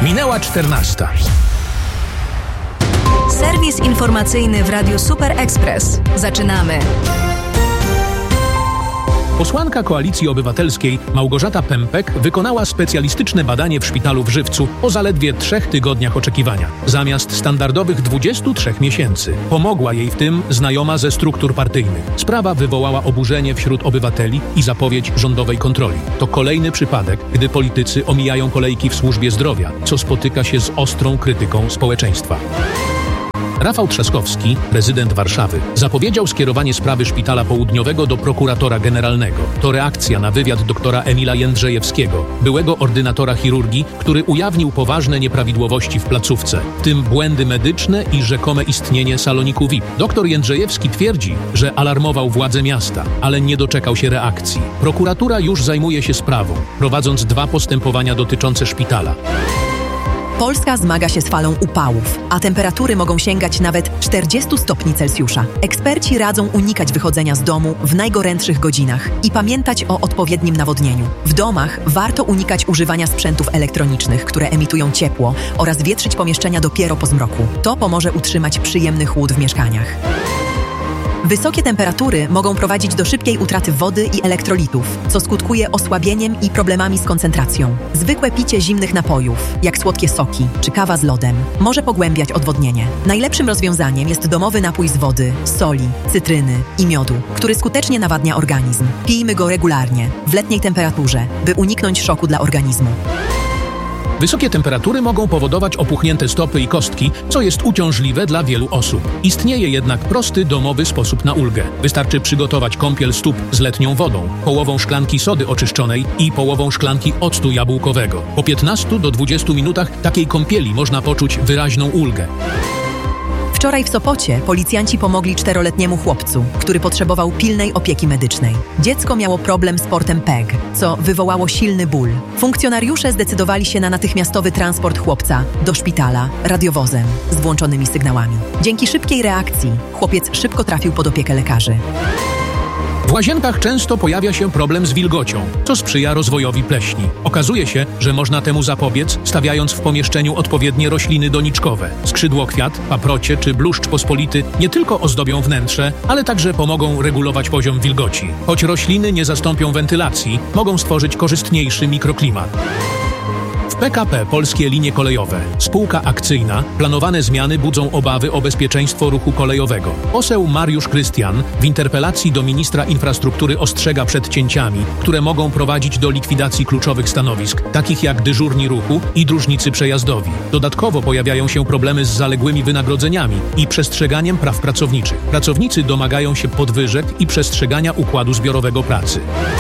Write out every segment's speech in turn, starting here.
Minęła 14. Serwis informacyjny w Radiu Super Express. Zaczynamy. Posłanka Koalicji Obywatelskiej Małgorzata Pępek wykonała specjalistyczne badanie w szpitalu w Żywcu po zaledwie 3 tygodniach oczekiwania, zamiast standardowych 23 miesięcy. Pomogła jej w tym znajoma ze struktur partyjnych. Sprawa wywołała oburzenie wśród obywateli i zapowiedź rządowej kontroli. To kolejny przypadek, gdy politycy omijają kolejki w służbie zdrowia, co spotyka się z ostrą krytyką społeczeństwa. Rafał Trzaskowski, prezydent Warszawy, zapowiedział skierowanie sprawy Szpitala Południowego do prokuratora generalnego. To reakcja na wywiad doktora Emila Jędrzejewskiego, byłego ordynatora chirurgii, który ujawnił poważne nieprawidłowości w placówce, w tym błędy medyczne i rzekome istnienie saloniku VIP. Doktor Jędrzejewski twierdzi, że alarmował władze miasta, ale nie doczekał się reakcji. Prokuratura już zajmuje się sprawą, prowadząc 2 postępowania dotyczące szpitala. Polska zmaga się z falą upałów, a temperatury mogą sięgać nawet 40 stopni Celsjusza. Eksperci radzą unikać wychodzenia z domu w najgorętszych godzinach i pamiętać o odpowiednim nawodnieniu. W domach warto unikać używania sprzętów elektronicznych, które emitują ciepło, oraz wietrzyć pomieszczenia dopiero po zmroku. To pomoże utrzymać przyjemny chłód w mieszkaniach. Wysokie temperatury mogą prowadzić do szybkiej utraty wody i elektrolitów, co skutkuje osłabieniem i problemami z koncentracją. Zwykłe picie zimnych napojów, jak słodkie soki czy kawa z lodem, może pogłębiać odwodnienie. Najlepszym rozwiązaniem jest domowy napój z wody, soli, cytryny i miodu, który skutecznie nawadnia organizm. Pijmy go regularnie, w letniej temperaturze, by uniknąć szoku dla organizmu. Wysokie temperatury mogą powodować opuchnięte stopy i kostki, co jest uciążliwe dla wielu osób. Istnieje jednak prosty, domowy sposób na ulgę. Wystarczy przygotować kąpiel stóp z letnią wodą, połową szklanki sody oczyszczonej i połową szklanki octu jabłkowego. Po 15 do 20 minutach takiej kąpieli można poczuć wyraźną ulgę. Wczoraj w Sopocie policjanci pomogli 4-letniemu chłopcu, który potrzebował pilnej opieki medycznej. Dziecko miało problem z portem PEG, co wywołało silny ból. Funkcjonariusze zdecydowali się na natychmiastowy transport chłopca do szpitala radiowozem z włączonymi sygnałami. Dzięki szybkiej reakcji chłopiec szybko trafił pod opiekę lekarzy. W łazienkach często pojawia się problem z wilgocią, co sprzyja rozwojowi pleśni. Okazuje się, że można temu zapobiec, stawiając w pomieszczeniu odpowiednie rośliny doniczkowe. Skrzydłokwiat, paprocie czy bluszcz pospolity nie tylko ozdobią wnętrze, ale także pomogą regulować poziom wilgoci. Choć rośliny nie zastąpią wentylacji, mogą stworzyć korzystniejszy mikroklimat. W PKP Polskie Linie Kolejowe, spółka akcyjna, planowane zmiany budzą obawy o bezpieczeństwo ruchu kolejowego. Poseł Mariusz Krystian w interpelacji do ministra infrastruktury ostrzega przed cięciami, które mogą prowadzić do likwidacji kluczowych stanowisk, takich jak dyżurni ruchu i dróżnicy przejazdowi. Dodatkowo pojawiają się problemy z zaległymi wynagrodzeniami i przestrzeganiem praw pracowniczych. Pracownicy domagają się podwyżek i przestrzegania układu zbiorowego pracy.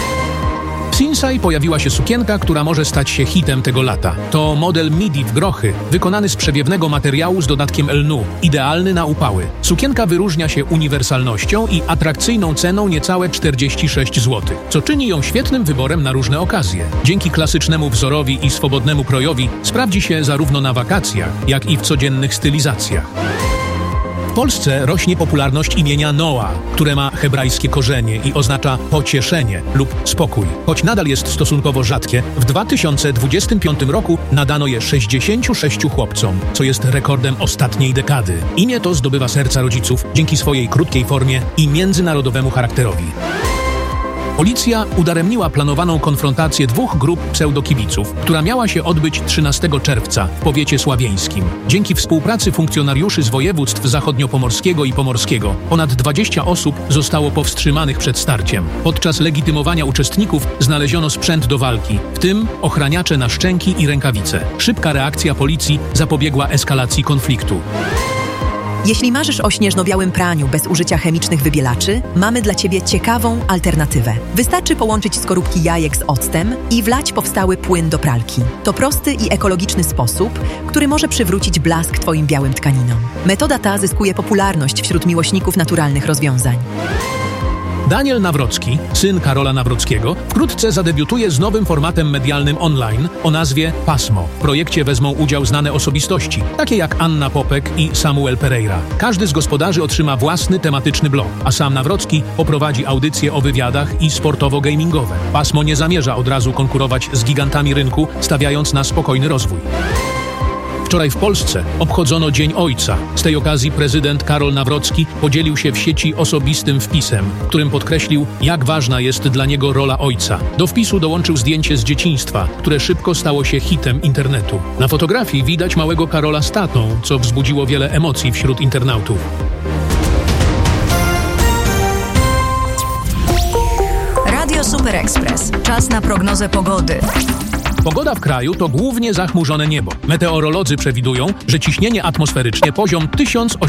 W Sinsay pojawiła się sukienka, która może stać się hitem tego lata. To model midi w grochy, wykonany z przewiewnego materiału z dodatkiem lnu, idealny na upały. Sukienka wyróżnia się uniwersalnością i atrakcyjną ceną niecałe 46 zł, co czyni ją świetnym wyborem na różne okazje. Dzięki klasycznemu wzorowi i swobodnemu krojowi sprawdzi się zarówno na wakacjach, jak i w codziennych stylizacjach. W Polsce rośnie popularność imienia Noa, które ma hebrajskie korzenie i oznacza pocieszenie lub spokój. Choć nadal jest stosunkowo rzadkie, w 2025 roku nadano je 66 chłopcom, co jest rekordem ostatniej dekady. Imię to zdobywa serca rodziców dzięki swojej krótkiej formie i międzynarodowemu charakterowi. Policja udaremniła planowaną konfrontację 2 grup pseudokibiców, która miała się odbyć 13 czerwca w powiecie sławieńskim. Dzięki współpracy funkcjonariuszy z województw zachodniopomorskiego i pomorskiego ponad 20 osób zostało powstrzymanych przed starciem. Podczas legitymowania uczestników znaleziono sprzęt do walki, w tym ochraniacze na szczęki i rękawice. Szybka reakcja policji zapobiegła eskalacji konfliktu. Jeśli marzysz o śnieżno-białym praniu bez użycia chemicznych wybielaczy, mamy dla Ciebie ciekawą alternatywę. Wystarczy połączyć skorupki jajek z octem i wlać powstały płyn do pralki. To prosty i ekologiczny sposób, który może przywrócić blask Twoim białym tkaninom. Metoda ta zyskuje popularność wśród miłośników naturalnych rozwiązań. Daniel Nawrocki, syn Karola Nawrockiego, wkrótce zadebiutuje z nowym formatem medialnym online o nazwie Pasmo. W projekcie wezmą udział znane osobistości, takie jak Anna Popek i Samuel Pereira. Każdy z gospodarzy otrzyma własny tematyczny blog, a sam Nawrocki poprowadzi audycje o wywiadach i sportowo-gamingowe. Pasmo nie zamierza od razu konkurować z gigantami rynku, stawiając na spokojny rozwój. Wczoraj w Polsce obchodzono Dzień Ojca. Z tej okazji prezydent Karol Nawrocki podzielił się w sieci osobistym wpisem, w którym podkreślił, jak ważna jest dla niego rola ojca. Do wpisu dołączył zdjęcie z dzieciństwa, które szybko stało się hitem internetu. Na fotografii widać małego Karola z tatą, co wzbudziło wiele emocji wśród internautów. Radio Super Express. Czas na prognozę pogody. Pogoda w kraju to głównie zachmurzone niebo. Meteorolodzy przewidują, że ciśnienie atmosferyczne poziom 1800